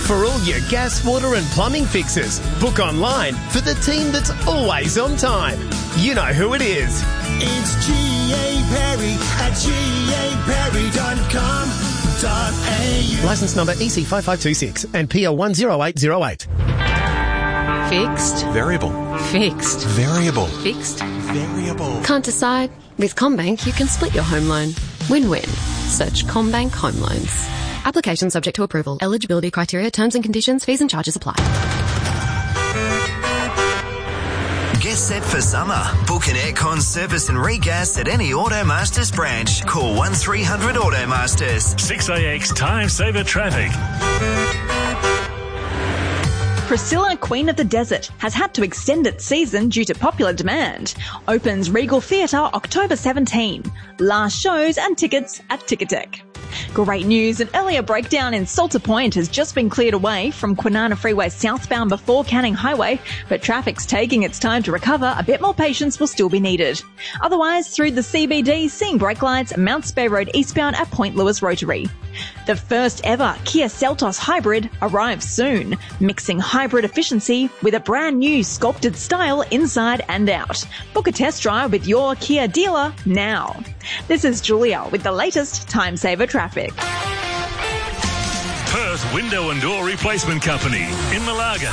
For all your gas, water and plumbing fixes, book online for the team that's always on time. You know who it is. It's G.A. Perry at gaperry.com.au. Licence number EC5526 and PL 10808. Fixed. Variable. Fixed. Variable. Fixed. Variable. Can't decide? With CommBank, you can split your home loan. Win-win. Search CommBank Home Loans. Application subject to approval. Eligibility criteria, terms and conditions, fees and charges apply. Get set for summer. Book an aircon service and regas at any Automasters branch. Call 1300 Automasters. 6AX Time Saver Traffic. Priscilla, Queen of the Desert, has had to extend its season due to popular demand. Opens Regal Theatre October 17. Last shows and tickets at Ticketek. Great news, an earlier breakdown in Salter Point has just been cleared away from Kwinana Freeway southbound before Canning Highway, but traffic's taking its time to recover. A bit more patience will still be needed. Otherwise, through the CBD, seeing brake lights Mount Spey Road eastbound at Point Lewis Rotary. The first ever Kia Seltos Hybrid arrives soon, mixing hybrid efficiency with a brand new sculpted style inside and out. Book a test drive with your Kia dealer now. This is Julia with the latest Time Saver Traffic. Perth Window and Door Replacement Company in Malaga.